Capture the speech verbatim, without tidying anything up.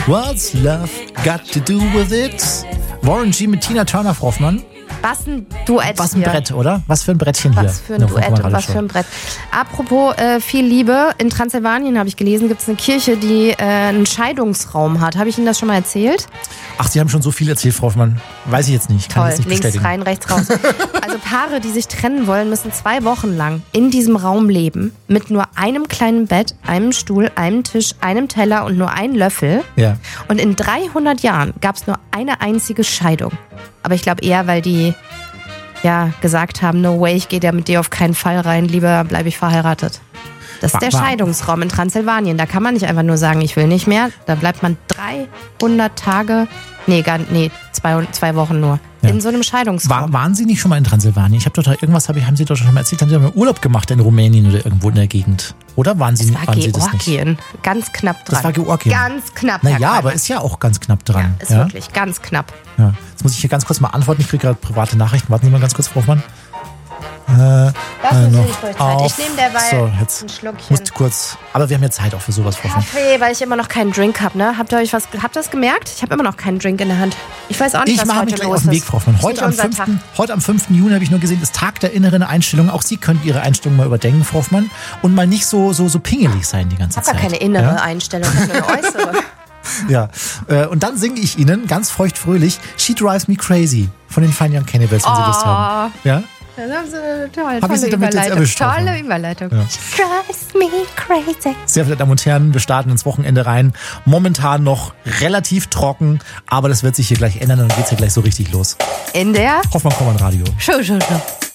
What's love got to do with it? Warren G mit Tina Turner, Frau Hoffmann. Was ein Duett Was ein hier. Brett, oder? Was für ein Brettchen hier. Was für ein Duett und was für ein Brett. Apropos äh, viel Liebe, in Transsilvanien, habe ich gelesen, gibt es eine Kirche, die äh, einen Scheidungsraum hat. Habe ich Ihnen das schon mal erzählt? Ach, Sie haben schon so viel erzählt, Frau Hoffmann. Weiß ich jetzt nicht. Kann Toll, ich jetzt nicht links bestätigen. rein, rechts raus. Also Paare, die sich trennen wollen, müssen zwei Wochen lang in diesem Raum leben. Mit nur einem kleinen Bett, einem Stuhl, einem Tisch, einem Teller und nur einem Löffel. Ja. Und in dreihundert Jahren gab es nur eine einzige Scheidung. Aber ich glaube eher, weil die ja gesagt haben, no way, ich gehe da mit dir auf keinen Fall rein, lieber bleibe ich verheiratet. Das ist der War- war- Scheidungsraum in Transsilvanien. Da kann man nicht einfach nur sagen, ich will nicht mehr. Da bleibt man dreihundert Tage, nee, gar, nee zwei, zwei Wochen nur, Ja. in so einem Scheidungsraum. War, waren Sie nicht schon mal in Transsilvanien? Ich habe doch da irgendwas, hab ich, haben Sie doch schon mal erzählt, haben Sie doch mal Urlaub gemacht in Rumänien oder irgendwo in der Gegend? Oder waren Sie, das war waren Sie das nicht? Georgien. Ganz knapp dran. Das war Georgien. Ganz knapp. Herr Naja, Kreimer. aber ist ja auch ganz knapp dran. Ist wirklich ganz knapp. Ja. Jetzt muss ich hier ganz kurz mal antworten. Ich kriege gerade private Nachrichten. Warten Sie mal ganz kurz, Frau Hoffmann. Äh, Lassen äh, Sie noch sich ruhig Zeit. auf. Ich nehme derweil So, jetzt ein Schluckchen. musst kurz. Aber wir haben ja Zeit auch für sowas, Frau Hoffmann. Kaffee, weil ich immer noch keinen Drink habe, ne? Habt ihr euch was, habt ihr das gemerkt? Ich habe immer noch keinen Drink in der Hand. Ich weiß auch nicht, Ich was mache heute mich gleich los auf den Weg, ist. Frau Hoffmann. Ist Heute nicht am, unser Tag. fünften, heute am fünften Juni habe ich nur gesehen, ist Tag der inneren Einstellung. Auch Sie können Ihre Einstellung mal überdenken, Frau Hoffmann. Und mal nicht so, so, so pingelig sein die ganze Ich habe Zeit. gar keine innere Ja? Einstellung, ich habe nur eine äußere. Ja, äh, und dann singe ich Ihnen ganz feuchtfröhlich She Drives Me Crazy von den Fine Young Cannibals, wenn Sie Lust haben. Ja? Das ist eine tolle, Hab ich Sie tolle damit jetzt Überleitung. erwischt, Tolle Hoffmann? Überleitung. Ja. She drives me crazy. Sehr verehrte Damen und Herren, wir starten ins Wochenende rein. Momentan noch relativ trocken, aber das wird sich hier gleich ändern und dann geht's hier gleich so richtig los. In der Hoffmann, komm an Radio. Show, Show, Show.